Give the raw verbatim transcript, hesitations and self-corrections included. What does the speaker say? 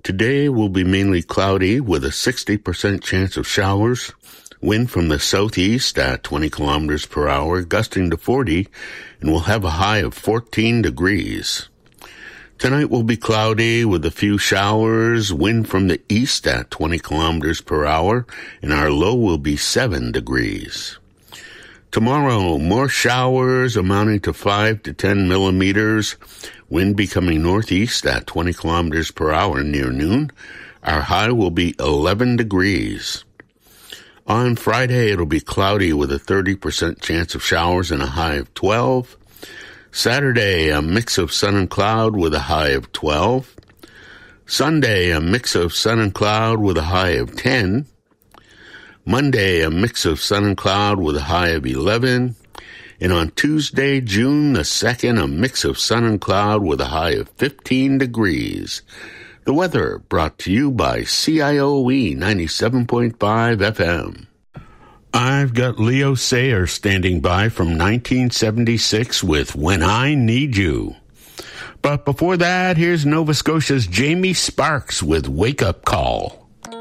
Today will be mainly cloudy with a sixty percent chance of showers. Wind from the southeast at twenty kilometers per hour, gusting to forty, and we'll have a high of fourteen degrees. Tonight will be cloudy with a few showers, wind from the east at twenty kilometers per hour, and our low will be seven degrees. Tomorrow, more showers amounting to five to ten millimeters, wind becoming northeast at twenty kilometers per hour near noon. Our high will be eleven degrees. On Friday, it'll be cloudy with a thirty percent chance of showers and a high of twelve. Saturday, a mix of sun and cloud with a high of twelve. Sunday, a mix of sun and cloud with a high of ten. Monday, a mix of sun and cloud with a high of eleven. And on Tuesday, June the second, a mix of sun and cloud with a high of fifteen degrees. The weather brought to you by C I O E ninety-seven point five F M. I've got Leo Sayer standing by from nineteen seventy-six with When I Need You. But before that, here's Nova Scotia's Jamie Sparks with Wake Up Call.